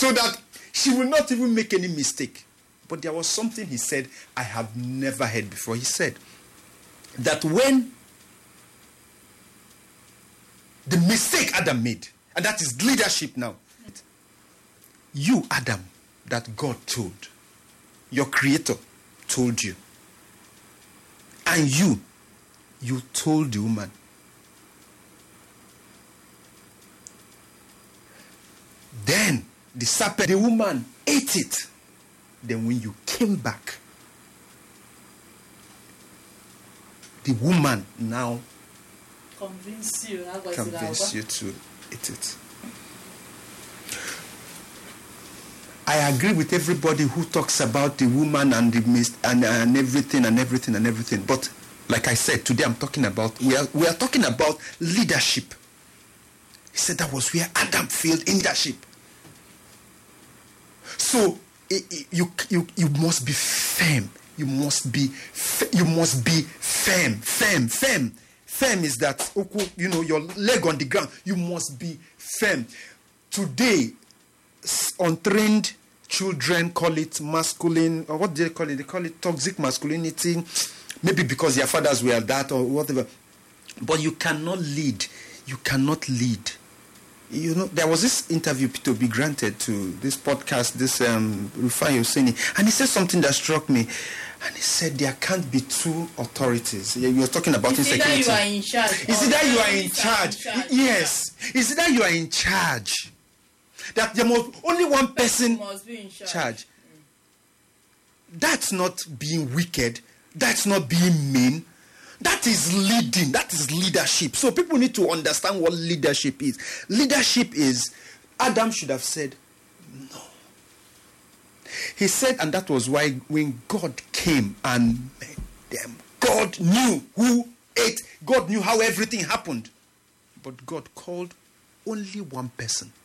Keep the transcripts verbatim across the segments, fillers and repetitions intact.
so that she will not even make any mistake. But there was something he said I have never heard before. He said that when the mistake Adam made, and that is leadership now, you, Adam, that God told, your creator told you, and you, you told the woman. Then the serpent, the woman ate it. Then when you came back, the woman now convince you, convince you to eat it. I agree with everybody who talks about the woman and the mist and, and everything and everything and everything. But like I said, today I'm talking about, we are, we are talking about leadership. He said that was where Adam failed in leadership. So it, it, you, you, you must be firm. You must be, you must be firm, firm, firm. Firm is that, you know, your leg on the ground. You must be firm. Today, untrained children call it masculine, or what do they call it? They call it toxic masculinity, maybe because their fathers were that or whatever. But you cannot lead. You cannot lead. You know, there was this interview to be granted to this podcast, this um, Rufai Hosseini, and he said something that struck me. And he said there can't be two authorities. You're talking about Is insecurity. Is it that you are in charge? Is it that you are in charge? in charge? Yes. Is it that you are in charge? That there must only one person must be in charge. charge. Mm. That's not being wicked. That's not being mean. That is leading. That is leadership. So people need to understand what leadership is. Leadership is, Adam should have said, no. He said, and that was why when God came and made them, God knew who ate. God knew how everything happened. But God called only one person.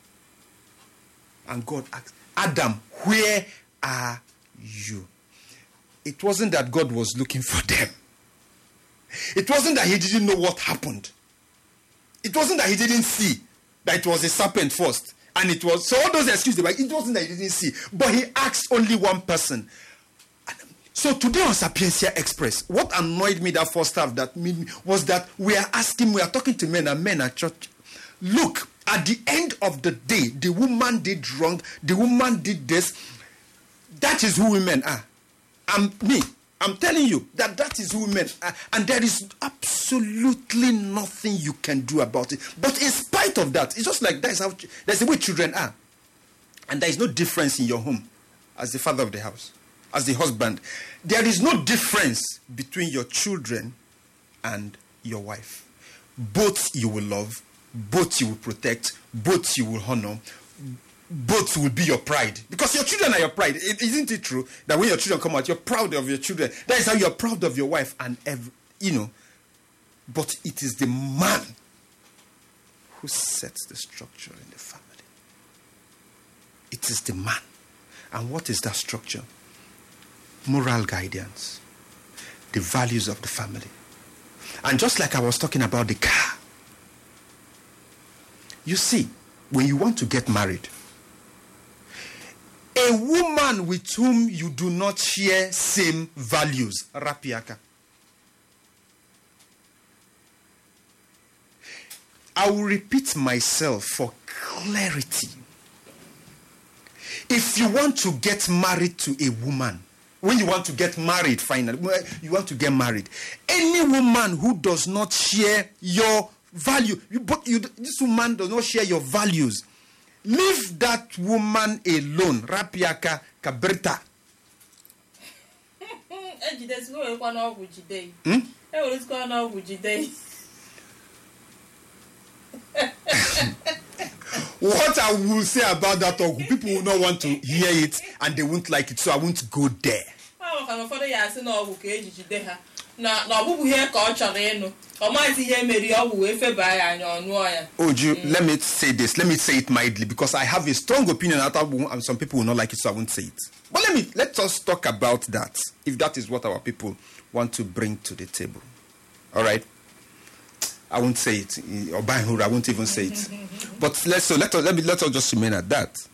And God asked, Adam, where are you? It wasn't that God was looking for them. It wasn't that he didn't know what happened. It wasn't that he didn't see that it was a serpent first. And it was, so all those excuses, it wasn't that he didn't see. But he asked only one person. So today on Sapiencia Express, what annoyed me that first half that made me was that we are asking, we are talking to men and men at church. Look, at the end of the day, the woman did wrong, the woman did this. That is who women are. And me, I'm telling you that that is who women are. And there is absolutely nothing you can do about it. But in spite of that, it's just like that is how, that's the way children are. And there is no difference in your home as the father of the house, as the husband. There is no difference between your children and your wife. Both you will love, both you will protect, both you will honor, both will be your pride. Because your children are your pride. It, isn't it true that when your children come out, you're proud of your children? That is how you're proud of your wife and every, you know. But it is the man who sets the structure in the family. It is the man. And what is that structure? Moral guidance. The values of the family. And just like I was talking about the car. You see, when you want to get married, a woman with whom you do not share same values, rapiaka. I will repeat myself for clarity. If you want to get married to a woman, when you want to get married finally, you want to get married, any woman who does not share your value, you, but you, this woman does not share your values, leave that woman alone. Rapiaka kabrita. Hmm? What I will say about that, people will not want to hear it and they won't like it, so I won't go there. Oju, let me say this. Let me say it mildly because I have a strong opinion and some people will not like it, so I won't say it. But let me let us talk about that, if that is what our people want to bring to the table. All right. I won't say it. Or by who I won't even say it. But let's so let us let me let us just remain at that.